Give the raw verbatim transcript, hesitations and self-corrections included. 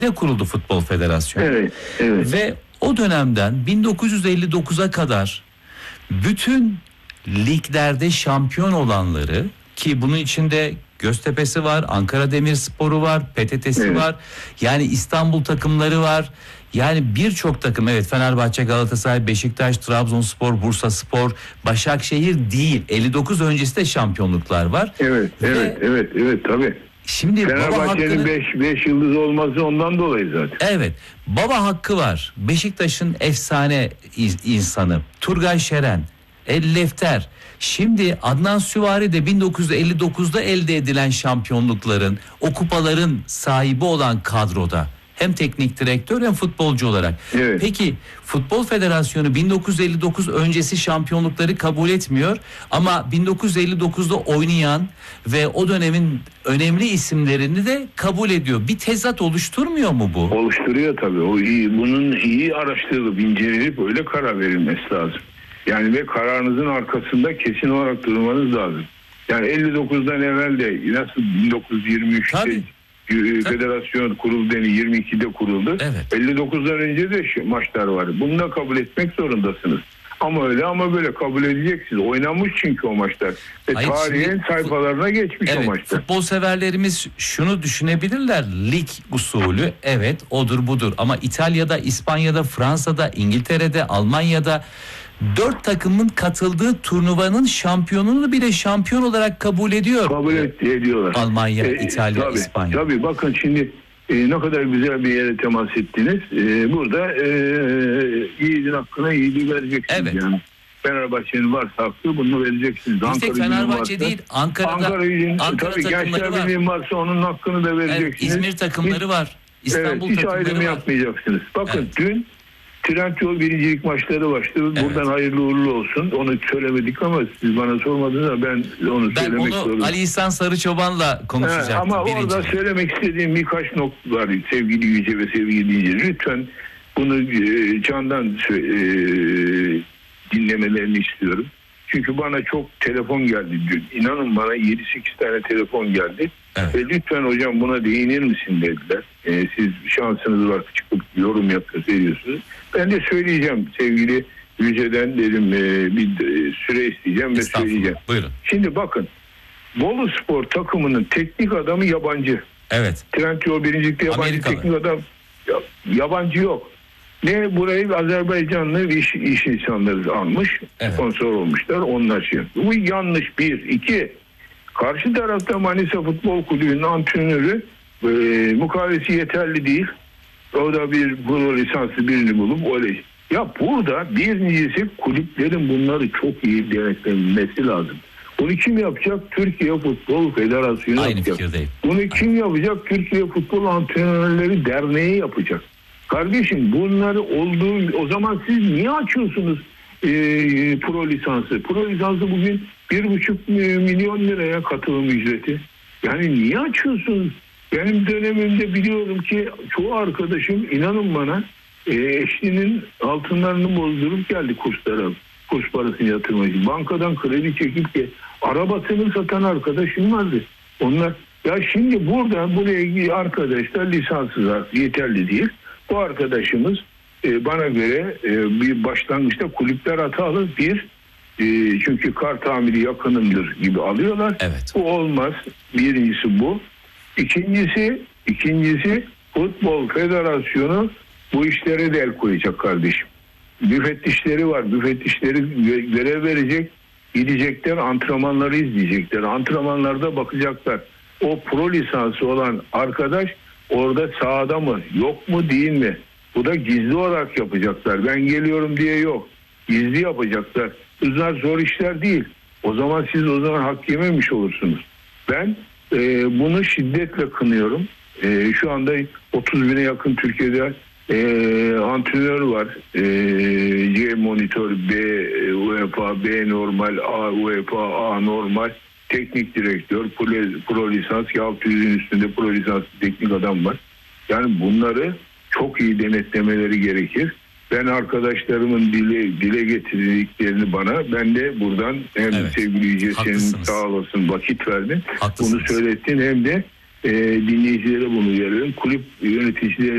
kuruldu Futbol Federasyonu. Evet, evet. Ve o dönemden bin dokuz yüz elli dokuza kadar bütün liglerde şampiyon olanları, ki bunun içinde Göztepe'si var, Ankara Demirspor'u var, P T T'si Evet. var. Yani İstanbul takımları var. Yani birçok takım, evet, Fenerbahçe, Galatasaray, Beşiktaş, Trabzonspor, Bursaspor, Başakşehir değil. elli dokuz öncesi de şampiyonluklar var. Evet, Ve evet, evet, evet tabii. şimdi baba Fenerbahçe'nin hakkını... beş yıldız olması ondan dolayı zaten. Evet, baba hakkı var. Beşiktaş'ın efsane insanı Turgay Şeren, El Lefter. Şimdi Adnan Süvari de bin dokuz yüz elli dokuzda elde edilen şampiyonlukların, o kupaların sahibi olan kadroda. Hem teknik direktör hem futbolcu olarak. Evet. Peki Futbol Federasyonu bin dokuz yüz elli dokuz öncesi şampiyonlukları kabul etmiyor ama bin dokuz yüz elli dokuzda oynayan ve o dönemin önemli isimlerini de kabul ediyor. Bir tezat oluşturmuyor mu bu? Oluşturuyor tabii. O iyi, bunun iyi araştırılıp incelenip öyle karar verilmesi lazım. Yani ve kararınızın arkasında kesin olarak durmanız lazım. Yani elli dokuzdan evvel de nasıl bin dokuz yüz yirmi üçte Tabii. federasyon kuruldu, yani yirmi ikide kuruldu. Evet. elli dokuzdan önce de şu maçlar var. Bunu da kabul etmek zorundasınız. Ama öyle ama böyle kabul edeceksiniz. Oynanmış çünkü o maçlar. Ve Hayır, tarihin şimdi, sayfalarına geçmiş evet, o maçlar. futbol severlerimiz şunu düşünebilirler. Lig usulü, evet, odur budur. Ama İtalya'da, İspanya'da, Fransa'da, İngiltere'de, Almanya'da dört takımın katıldığı turnuvanın şampiyonunu bile şampiyon olarak kabul ediyor. Kabul et, ediyorlar. Almanya, Ee, İtalya, tabii, İspanya. Tabii bakın şimdi e, ne kadar güzel bir yere temas ettiniz. E, burada e, yiğidin hakkına yiğidi vereceksiniz. Evet. Yani. Fenerbahçe'nin varsa hakkı bunu vereceksiniz. Bir tek Fenerbahçe değil, Ankara'da Ankara, gücün, Ankara tabii takımları Gençler var. Birliği'nin varsa onun hakkını da vereceksiniz. Evet, İzmir takımları var. İstanbul evet, hiç takımları ayrımı var. yapmayacaksınız. Bakın Evet. dün Trendyol birincilik maçları başladı. Evet. Buradan hayırlı uğurlu olsun. Onu söylemedik ama siz bana sormadınız ama ben onu Ben söylemek onu zorundayım. Ali İhsan Sarıçoban'la konuşacaktım. He, ama birinci. orada söylemek istediğim birkaç nokta var sevgili Yüce ve sevgili dinleyiciler. Lütfen bunu e, candan e, dinlemelerini istiyorum. Çünkü bana çok telefon geldi dün. İnanın bana yedi sekiz tane telefon geldi. Evet. Ve lütfen hocam buna değinir misin dediler. E, siz şansınız var, çıkıp yorum yapıyorsunuz, ediyorsunuz. Ben de söyleyeceğim sevgili Yüce'den dedim e, bir e, süre isteyeceğim ve söyleyeceğim. Buyurun. Şimdi bakın, Bolu Spor takımının teknik adamı yabancı. Evet. Trendyol birincilikte yabancı Amerikalı. teknik adam yabancı yok. Ne burayı Azerbaycanlı iş, iş insanları almış, Evet. sponsor olmuşlar, onlar şey. Bu yanlış bir. iki karşı tarafta Manisa Futbol Kulübü'nün antrenörü e, mukavelesi yeterli değil. O da bir pro lisanslı birini bulup öyle. Ya burada birincisi kulüplerin bunları çok iyi denetlenmesi lazım. Bunu kim yapacak? Türkiye Futbol Federasyonu Aynı yapacak. fikirdeyim. Bunu kim yapacak? Türkiye Futbol Antrenörleri Derneği yapacak. Kardeşim bunları olduğu o zaman siz niye açıyorsunuz e, pro lisansı? Pro lisansı bugün bir buçuk milyon liraya katılım ücreti. Yani niye açıyorsunuz? Benim dönemimde biliyorum ki çoğu arkadaşım inanın bana e, eşinin altınlarını bozdurup geldi kurslara. Kurs parasını yatırmak için. Bankadan kredi çekip de arabasını satan arkadaşım vardı. Onlar ya şimdi burada buraya ilgili arkadaşlar lisanssız yeterli değil. Bu arkadaşımız e, bana göre e, bir başlangıçta kulüpler hatalı bir e, çünkü kar tamiri yakınımdır gibi alıyorlar. Evet. Bu olmaz. Birincisi bu. İkincisi ikincisi Futbol Federasyonu bu işlere de el koyacak kardeşim. Müfettişleri var. Müfettişleri görev verecek. Gidecekler, antrenmanları izleyecekler. Antrenmanlarda bakacaklar. O pro lisansı olan arkadaş orada sahada mı, yok mu, değil mi? Bu da gizli olarak yapacaklar. Ben geliyorum diye yok. Gizli yapacaklar. Bunlar zor işler değil. O zaman siz o zaman hak yememiş olursunuz. Ben e, bunu şiddetle kınıyorum. E, şu anda otuz bine yakın Türkiye'de e, antrenör var. E, C monitör, B UEFA, B normal, A UEFA, A normal, teknik direktör, pro, pro lisans, altı yüzün üstünde pro lisans teknik adam var. Yani bunları çok iyi denetlemeleri gerekir. Ben arkadaşlarımın dile, dile getirdiklerini bana, ben de buradan hem evet, sevgili Yüce senin sağ olasın vakit verdin. Bunu söylettin hem de e, dinleyicilere bunu veriyorum. Kulüp yöneticileri